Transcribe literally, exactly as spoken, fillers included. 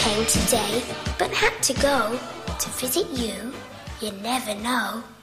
came today, but had to go to visit you. You never know.